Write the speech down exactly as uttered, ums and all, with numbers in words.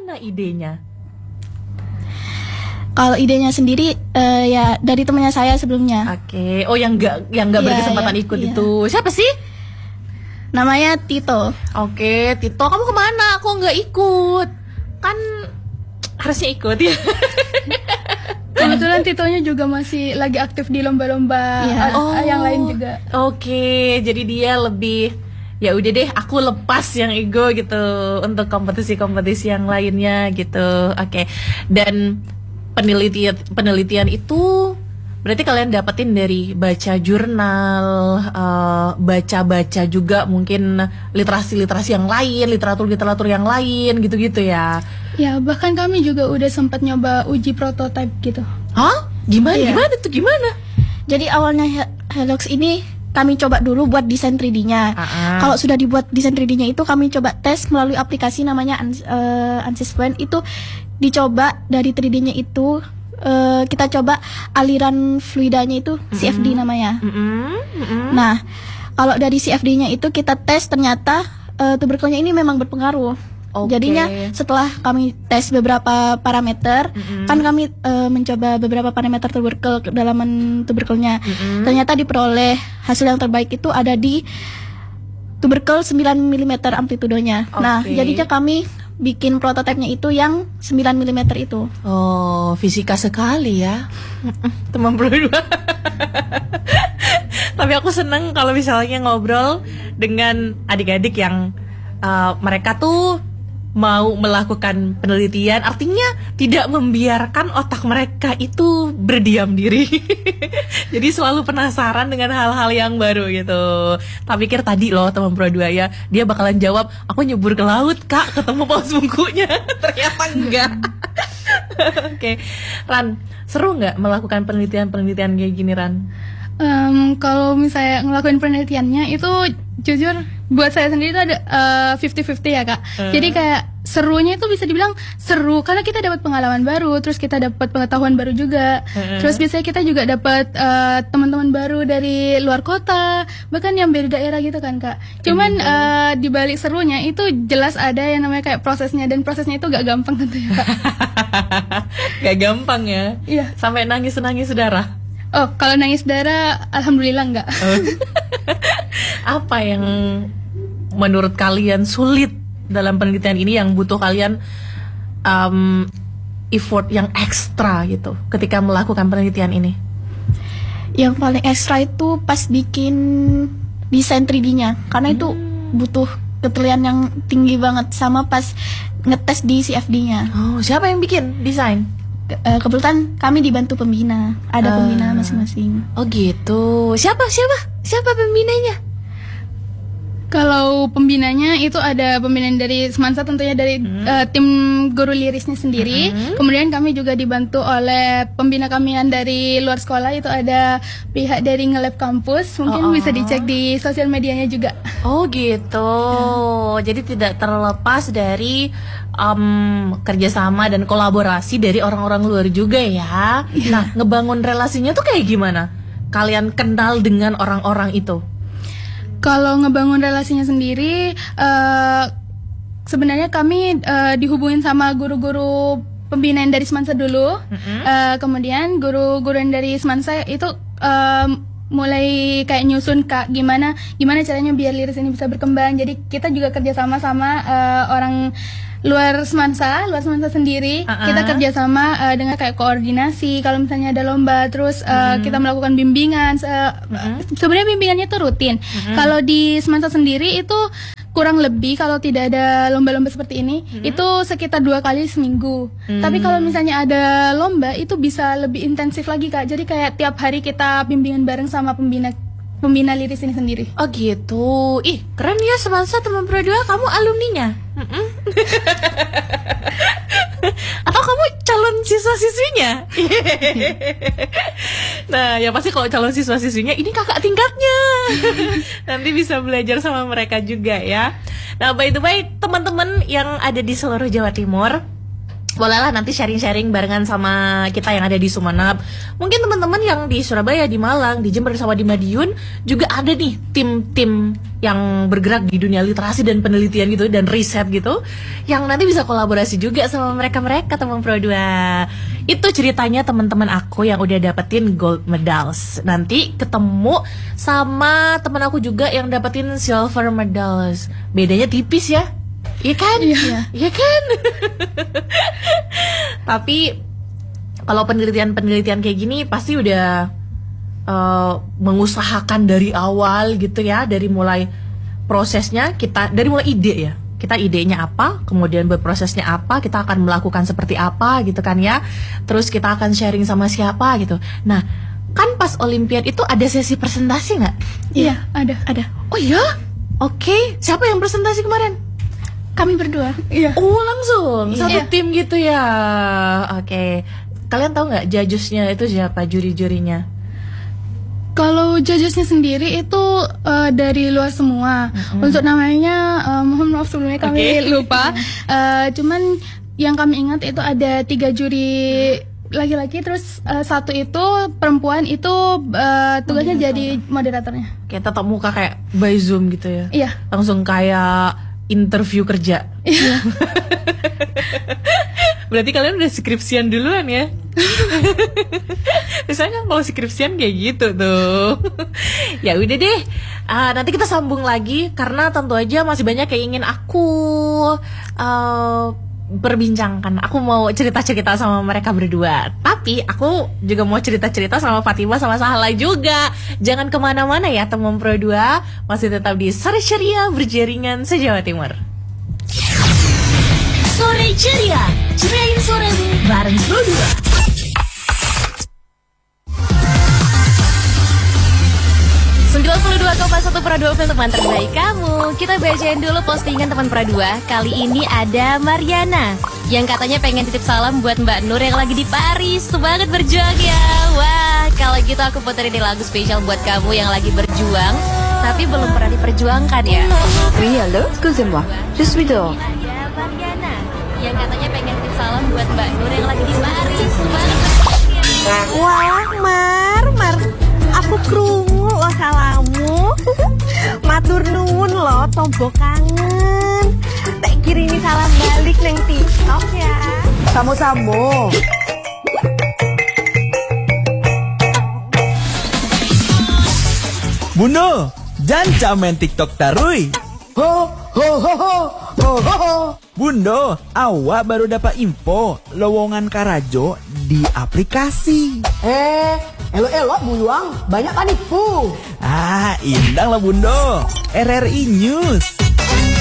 mana idenya? Kalau idenya sendiri uh, ya dari temannya saya sebelumnya. Oke. Oh, yang nggak yang nggak Iya, berkesempatan iya, ikut iya. itu siapa sih? Namanya Tito. Oke, Tito, kamu kemana? Aku nggak ikut. Kan harusnya ikut ya. Kebetulan Titonya juga masih lagi aktif di lomba-lomba Iya. a- Oh. yang lain juga. Oke, jadi dia lebih ya udah deh, aku lepas yang ego gitu untuk kompetisi-kompetisi yang lainnya gitu. Oke. Dan penelitian penelitian itu berarti kalian dapetin dari baca jurnal, eh, baca-baca juga mungkin literasi-literasi yang lain, literatur-literatur yang lain gitu-gitu ya. Ya, bahkan kami juga udah sempat nyoba uji prototipe gitu. Hah? Gimana? Iya. Gimana tuh? Gimana? Jadi awalnya He- Helix ini kami coba dulu buat desain tiga D-nya. Ah-ah. Kalau sudah dibuat desain tiga D-nya itu kami coba tes melalui aplikasi namanya Ans- eh, Ansys Point. Itu dicoba dari tiga D-nya itu eh, kita coba aliran fluidanya itu C F D namanya. Mm-mm, mm-mm. Nah, kalau dari C F D-nya itu kita tes ternyata eh, tuberkelnya ini memang berpengaruh. Oke. Jadinya setelah kami tes beberapa parameter, Mm-mm. kan kami eh, mencoba beberapa parameter tuberkel kedalaman tuberkelnya. Mm-mm. Ternyata diperoleh hasil yang terbaik itu ada di tuberkel sembilan milimeter amplitudonya. Nah, Oke. jadinya kami bikin prototipenya itu yang sembilan milimeter itu. Oh, fisika sekali ya. Teman berdua. Tapi aku seneng kalau misalnya ngobrol dengan adik-adik yang uh, mereka tuh mau melakukan penelitian, artinya tidak membiarkan otak mereka itu berdiam diri. Jadi selalu penasaran dengan hal-hal yang baru gitu. Tak pikir tadi loh teman Pro dua ya, dia bakalan jawab, aku nyebur ke laut kak, ketemu paus bungkunya. Ternyata enggak. Oke, Ran, seru nggak melakukan penelitian-penelitian kayak gini, Ran? Em, kalau misalnya ngelakuin penelitiannya itu jujur buat saya sendiri itu ada eh, fifty fifty ya kak. Hmm. Jadi kayak serunya itu bisa dibilang seru karena kita dapat pengalaman baru, terus kita dapat pengetahuan baru juga. Hmm. Terus biasanya kita juga dapat eh, teman-teman baru dari luar kota, bahkan yang beda daerah gitu kan kak. Cuman eh, di balik serunya itu jelas ada yang namanya kayak prosesnya, dan prosesnya itu gak gampang tentunya kak. Gak gampang ya. Iya. Sampai nangis-nangis darah. Oh, kalau nangis darah, alhamdulillah enggak. Apa yang menurut kalian sulit dalam penelitian ini yang butuh kalian um, effort yang ekstra gitu ketika melakukan penelitian ini? Yang paling ekstra itu pas bikin desain tiga D-nya, karena itu butuh ketelitian yang tinggi banget, sama pas ngetes di C F D-nya. Oh, siapa yang bikin desain? Ke- eh, kebetulan kami dibantu pembina, ada Ah. pembina masing-masing. Oh gitu. Siapa siapa? Siapa pembinanya? Kalau pembinanya itu ada pembinaan dari Semansa, tentunya dari eh, tim guru lirisnya sendiri. Kemudian kami juga dibantu oleh pembina kami yang dari luar sekolah, itu ada pihak dari Ngelab Kampus. Mungkin Oh, oh. bisa dicek di sosial medianya juga. Oh gitu. Jadi tidak terlepas dari um, kerjasama dan kolaborasi dari orang-orang luar juga ya. Nah, ngebangun relasinya tuh kayak gimana? Kalian kenal dengan orang-orang itu? Kalau ngebangun relasinya sendiri, eh, sebenarnya kami eh, dihubungin sama guru-guru pembinaan dari Semansa dulu. Eh, kemudian guru-guru yang dari Semansa itu eh, mulai kayak nyusun kak gimana gimana caranya biar liris ini bisa berkembang. Jadi kita juga kerjasama sama eh, orang luar Semansa, luar Semansa sendiri. Uh-uh. Kita kerjasama eh, dengan kayak koordinasi kalau misalnya ada lomba, terus eh, kita melakukan bimbingan. Se- Sebenarnya bimbingannya itu rutin. Kalau di Semansa sendiri itu kurang lebih kalau tidak ada lomba-lomba seperti ini itu sekitar dua kali seminggu. Tapi kalau misalnya ada lomba itu bisa lebih intensif lagi kak. Jadi kayak tiap hari kita bimbingan bareng sama pembina pembina liris ini sendiri. Oh gitu. Ih, keren ya Semansa teman Pro dua, kamu alumninya? Mm-mm. Atau kamu calon siswa-siswinya? Nah, ya pasti kalau calon siswa-siswinya ini kakak tingkatnya. Nanti bisa belajar sama mereka juga ya. Nah, by the way, teman-teman yang ada di seluruh Jawa Timur, bolehlah nanti sharing-sharing barengan sama kita yang ada di Sumeneb. Mungkin teman-teman yang di Surabaya, di Malang, di Jember, sama di Madiun juga ada nih tim-tim yang bergerak di dunia literasi dan penelitian gitu dan riset gitu, yang nanti bisa kolaborasi juga sama mereka-mereka teman Pro dua. Itu ceritanya teman-teman aku yang udah dapetin gold medals. Nanti ketemu sama teman aku juga yang dapetin silver medals. Bedanya tipis ya. Iya kan? Iya. Iya kan? Tapi kalau penelitian-penelitian kayak gini pasti udah uh, mengusahakan dari awal gitu ya, dari mulai prosesnya kita, dari mulai ide ya. Kita idenya apa, kemudian berprosesnya apa, kita akan melakukan seperti apa gitu kan ya. Terus kita akan sharing sama siapa gitu. Nah, kan pas Olimpiade itu ada sesi presentasi nggak? Iya, ada. Ada. Oh iya? Oke, siapa yang presentasi kemarin? Kami berdua. Iya. Oh langsung satu Iya. tim gitu ya. Oke. Kalian tahu nggak judgesnya itu siapa, juri-jurinya? Kalau judgesnya sendiri itu uh, dari luar semua. Untuk namanya uh, mohon maaf sebelumnya kami Oke. lupa. Uh, cuman yang kami ingat itu ada tiga juri laki-laki, terus uh, satu itu perempuan, itu uh, tugasnya jadi moderatornya. Kayak tatap muka kayak by Zoom gitu ya. Iya. Langsung kayak interview kerja. Iya. Berarti kalian udah skripsian duluan ya? Misalnya kalau skripsian kayak gitu tuh. Ya udah deh, uh, nanti kita sambung lagi karena tentu aja masih banyak yang ingin aku uh, perbincangkan. Aku mau cerita-cerita sama mereka berdua. Tapi aku juga mau cerita-cerita sama Fatima sama Sahala juga. Jangan kemana-mana ya teman Pro dua. Masih tetap di Sore Ceria berjaringan se-Jawa Timur. Sore Ceria, ceriain soremu bareng Pro dua. sembilan puluh dua koma satu Pro dua untuk teman terbaik kamu. Kita bacain dulu postingan teman Pro dua. Kali ini ada Mariana yang katanya pengen titip salam buat Mbak Nur yang lagi di Paris. Semangat berjuang ya. Wah, kalau gitu aku puterin ini lagu spesial buat kamu yang lagi berjuang tapi belum pernah diperjuangkan ya. Oui, allô, excusez-moi, je suis dehors. Ada Mariana yang katanya pengen titip salam buat Mbak Nur yang lagi di Paris. Semangat berjuang ya. Wah, Mar, Mar, aku krungu lo salamu. Matur nuwun lo, tombo kangen. Tak kirimi salam balik neng TikTok ya. Samo-samo. Bundo, jangan main TikTok tarui. Ho, ho, ho, ho, ho, ho, ho. Bundo, awak baru dapat info lowongan Karajo di aplikasi. Eh, elo-elo buyuang, banyak panipu. Ah, indang lah Bundo. R R I News.